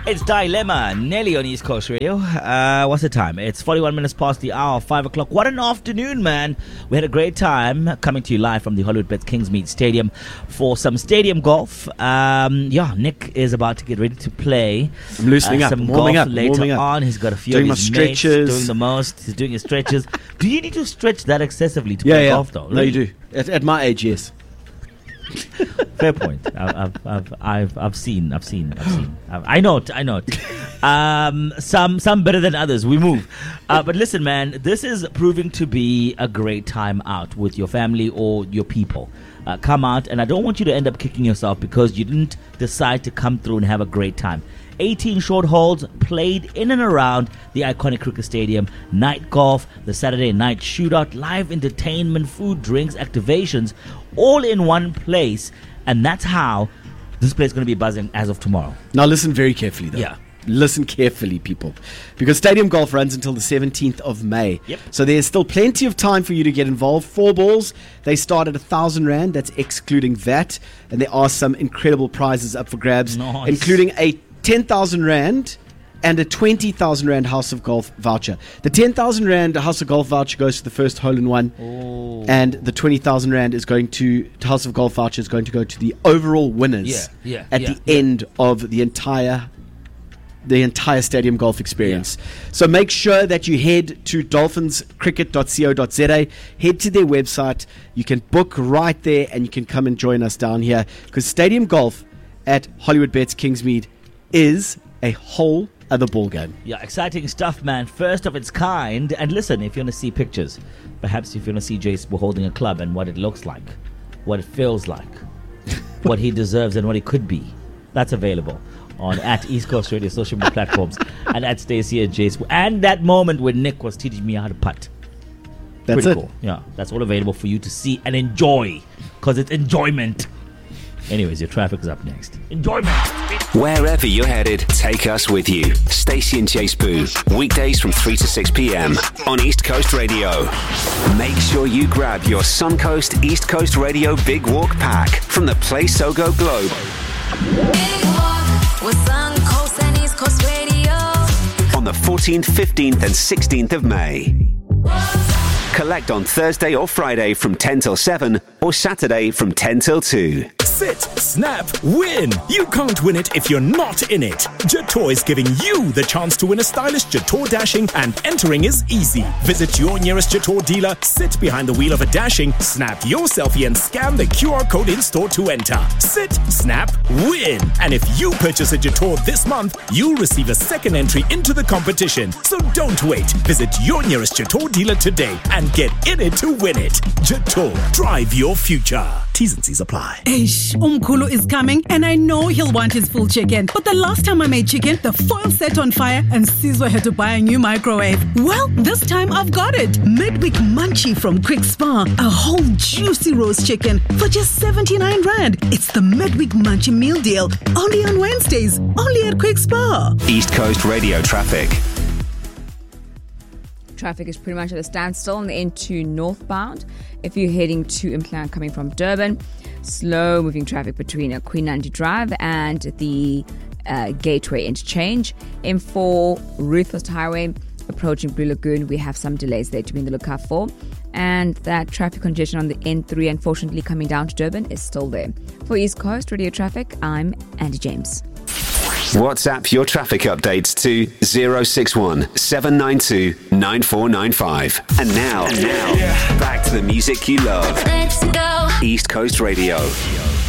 It's Dilemma, Nelly on East Coast Radio. What's the time? It's 41 minutes past the hour, 5 o'clock. What an afternoon, man. We had a great time coming to you live from the HollywoodBets Kingsmead Stadium for some stadium golf. Nick is about to get ready to play. I'm loosening up, some warming golf up, later warming up. on. He's got a few Doing of his my stretches. mates doing the most. He's doing his stretches. Do you need to stretch that excessively to play golf, though? No, you do. At my age, yes. Fair point. I've seen. I know it. Some better than others. We move. But listen, man, this is proving to be a great time out with your family or your people. Come out, and I don't want you to end up kicking yourself because you didn't decide to come through and have a great time. 18 short holes played in and around the iconic cricket stadium, night golf, the Saturday night shootout, live entertainment, food, drinks, activations, all in one place. And that's how this place is going to be buzzing as of tomorrow. Now listen very carefully, though. Yeah. Listen carefully, people. Because Stadium Golf runs until the 17th of May. Yep. So there's still plenty of time for you to get involved. 4 balls. They start at 1,000 Rand. That's excluding VAT. And there are some incredible prizes up for grabs, Nice. including a 10,000 Rand and a 20,000 Rand House of Golf voucher. The 10,000 Rand House of Golf voucher goes to the first hole-in-one. Oh. And the 20,000 Rand is going to House of Golf voucher is going to go to the overall winners at the end of the entire Stadium Golf experience. So make sure that you head to dolphinscricket.co.za, head to their website. You can book right there and you can come and join us down here because Stadium Golf at HollywoodBets Kingsmead is a whole other ball game. Yeah, exciting stuff, man. First of its kind. And listen, if you want to see pictures, perhaps if you want to see Jace holding a club and what it looks like, what it feels like, what he deserves and what he could be, that's available on at East Coast Radio social media platforms and at Stacey and Jace. And that moment when Nick was teaching me how to putt. That's Pretty it. cool. Yeah, that's all available for you to see and enjoy because it's enjoyment. Anyways, your traffic is up next. Enjoyment. Wherever you're headed, take us with you. Stacey and Chase Boo, weekdays from 3 to 6 p.m. on East Coast Radio. Make sure you grab your Suncoast East Coast Radio Big Walk pack from the Play Sogo Globe. Big Walk with Suncoast and East Coast Radio. On the 14th, 15th and 16th of May. Collect on Thursday or Friday from 10 till 7 or Saturday from 10 till 2. Sit, snap, win. You can't win it if you're not in it. Jator is giving you the chance to win a stylish Jator dashing, and entering is easy. Visit your nearest Jator dealer, sit behind the wheel of a dashing, snap your selfie and scan the QR code in store to enter. Sit, snap, win. And if you purchase a Jator this month, you'll receive a second entry into the competition. So don't wait. Visit your nearest Jator dealer today and get in it to win it. Jator, drive your future. T's and C's apply. Eish, Umkulu is coming and I know he'll want his full chicken. But the last time I made chicken, the foil set on fire and Sizwe had to buy a new microwave. Well, this time I've got it. Midweek Munchie from Quick Spa. A whole juicy roast chicken for just 79 Rand. It's the Midweek Munchie meal deal. Only on Wednesdays. Only at Quick Spa. East Coast Radio traffic. Traffic is pretty much at a standstill on the N2 northbound. If you're heading to Implant coming from Durban, slow moving traffic between Queen Andy Drive and the Gateway Interchange. M4 Ruthless Highway approaching Blue Lagoon, we have some delays there to be in the lookout for. And that traffic congestion on the N3, unfortunately coming down to Durban, is still there. For East Coast Radio Traffic, I'm Andy James. WhatsApp your traffic updates to 061 792 9495. And now, back to the music you love. Let's go. East Coast Radio.